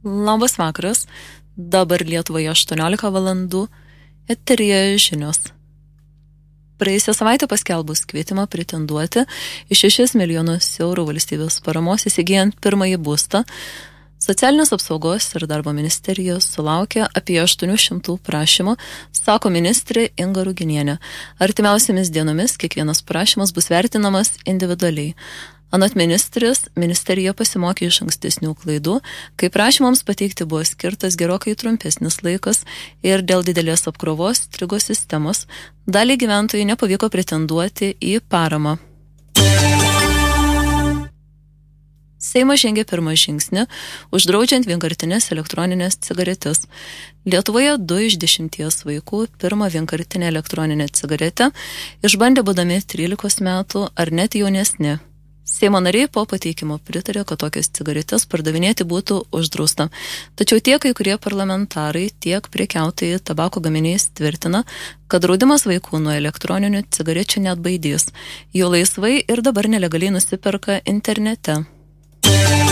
Labas vakaras, dabar Lietuvoje 18 valandų, eteryje žinios. Praėjusią savaitę paskelbus kvietimą pretenduoti į 6 milijonus eurų valstybės paramos įsigijant pirmąjį būstą, Socialinės apsaugos ir darbo ministerijos sulaukė apie 800 prašymų, sako ministrė Inga Ruginienė. Artimiausiamis dienomis kiekvienas prašymas bus vertinamas individualiai. Anot ministrės, ministerija pasimokė iš ankstesnių klaidų, kai prašymams pateikti buvo skirtas gerokai trumpesnis laikas ir dėl didelės apkrovos strigo sistemos daliai gyventojų nepavyko pretenduoti į paramą. Seimas žengė pirmą žingsnį, uždraudžiant vienkartinės elektroninės cigaretės. Lietuvoje 2 iš 10 vaikų pirmą vienkartinę elektroninę cigaretę išbandė būdami 13 metų ar net jaunesni. Seimo nariai po pateikimo pritarė, kad tokias cigaretės pardavinėti būtų uždrausta. Tačiau tiek kai kurie parlamentarai, tiek prekiautojai tabako gaminiais tvirtina, kad draudimas vaikų nuo elektroninių cigarečių neatbaidys. Jų laisvai ir dabar nelegaliai nusiperka internete.